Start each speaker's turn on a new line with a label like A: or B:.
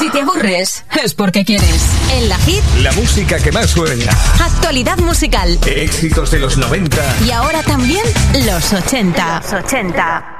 A: Si te aburres, es porque quieres. En La Hit,
B: la música que más suena.
A: Actualidad musical.
B: Éxitos de los 90.
A: Y ahora también los 80. Los 80.